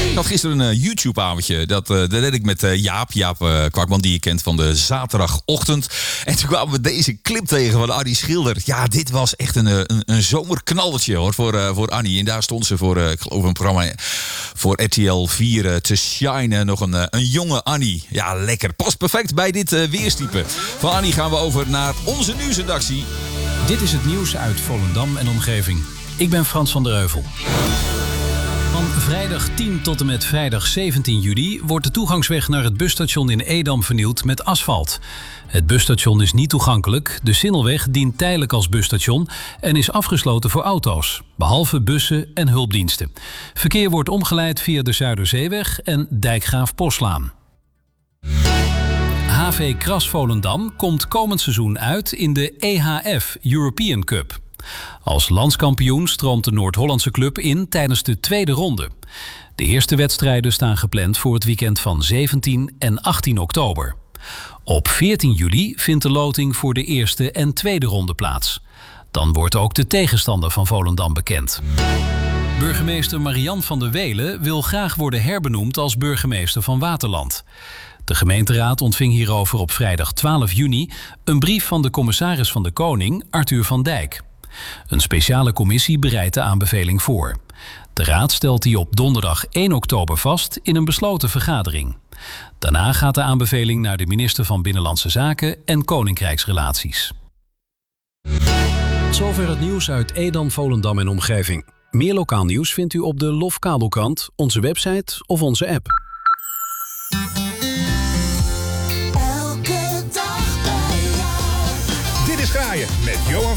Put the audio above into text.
Ik had gisteren een YouTube-avondje. Dat deed ik met Jaap Kwakman, die je kent van de zaterdagochtend. En toen kwamen we deze clip tegen van Annie Schilder. Ja, dit was echt een zomerknalletje hoor, voor Annie. En daar stond ze voor, ik geloof een programma voor RTL 4 te shinen. Nog een jonge Annie. Ja, lekker. Past perfect bij dit weerstype. Van Annie gaan we over naar onze nieuwsredactie. Dit is het nieuws uit Volendam en omgeving. Ik ben Frans van der Heuvel. Van vrijdag 10 tot en met vrijdag 17 juli wordt de toegangsweg naar het busstation in Edam vernieuwd met asfalt. Het busstation is niet toegankelijk. De Sindelweg dient tijdelijk als busstation en is afgesloten voor auto's, behalve bussen en hulpdiensten. Verkeer wordt omgeleid via de Zuiderzeeweg en Dijkgraaf-Poslaan. HV Kras Volendam komt komend seizoen uit in de EHF European Cup. Als landskampioen stroomt de Noord-Hollandse club in tijdens de tweede ronde. De eerste wedstrijden staan gepland voor het weekend van 17 en 18 oktober. Op 14 juli vindt de loting voor de eerste en tweede ronde plaats. Dan wordt ook de tegenstander van Volendam bekend. Burgemeester Marian van der Welen wil graag worden herbenoemd als burgemeester van Waterland. De gemeenteraad ontving hierover op vrijdag 12 juni een brief van de commissaris van de Koning, Arthur van Dijk. Een speciale commissie bereidt de aanbeveling voor. De raad stelt die op donderdag 1 oktober vast in een besloten vergadering. Daarna gaat de aanbeveling naar de minister van Binnenlandse Zaken en Koninkrijksrelaties. Tot zover het nieuws uit Edam, Volendam en omgeving. Meer lokaal nieuws vindt u op de Lofkabelkrant, onze website of onze app. Elke dag bij jou. Dit is Graaien met Johan